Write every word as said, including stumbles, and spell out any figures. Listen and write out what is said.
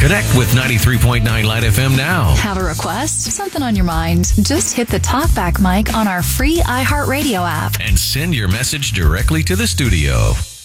Connect with ninety-three point nine Light F M now. Have a request? Something on your mind? Just hit the talkback mic on our free iHeartRadio app and send your message directly to the studio.